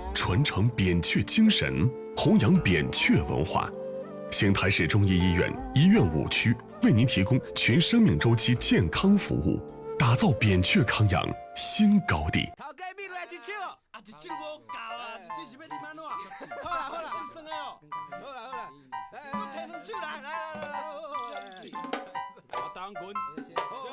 传承扁鹊精神，弘扬扁鹊文化。邢台市中医医院医院5区为您提供全生命周期健康服务，打造扁鹊康养新高地。 头家咪来一手，啊，一手无够啊，这是要啉安怎？好啦好啦，算算的哦。